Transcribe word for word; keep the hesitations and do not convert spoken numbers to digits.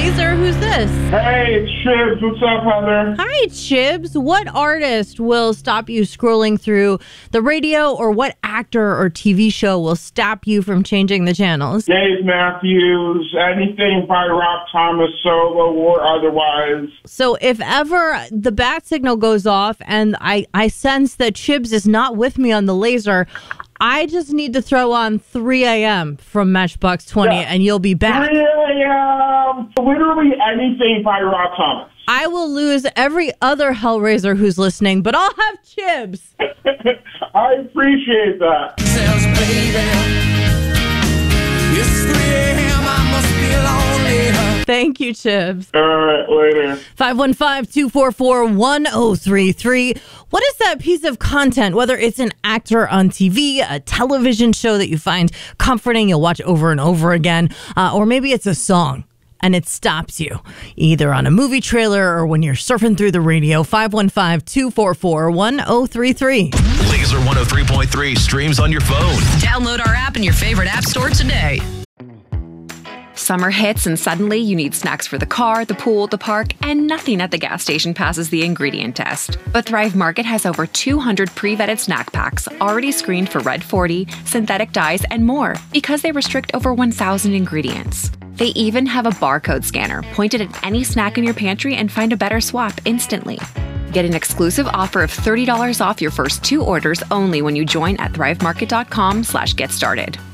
Laser. Who's this? Hey, it's Chibs. What's up, Heather? Hi, Chibs. What artist will stop you scrolling through the radio, or what actor or T V show will stop you from changing the channels? Dave Matthews, anything by Rob Thomas, solo or otherwise. So if ever the bat signal goes off and I, I sense that Chibs is not with me on the Laser, I just need to throw on three a.m. from Matchbox twenty, yeah. and you'll be back. three a.m. Literally anything by Rob Thomas. I will lose every other Hellraiser who's listening, but I'll have Chibs. I appreciate that. Thank you, Chibs. All right, later. five one five, two four four, one oh three three. What is that piece of content, whether it's an actor on T V, a television show that you find comforting, you'll watch over and over again, uh, or maybe it's a song and it stops you, either on a movie trailer or when you're surfing through the radio? five one five, two four four, one oh three three. Laser one oh three point three streams on your phone. Download our app in your favorite app store today. Summer hits and suddenly you need snacks for the car, the pool, the park, and nothing at the gas station passes the ingredient test. But Thrive Market has over two hundred pre-vetted snack packs already screened for Red forty, synthetic dyes, and more because they restrict over one thousand ingredients. They even have a barcode scanner pointed at any snack in your pantry and find a better swap instantly. Get an exclusive offer of thirty dollars off your first two orders only when you join at thrivemarket.com slash get started.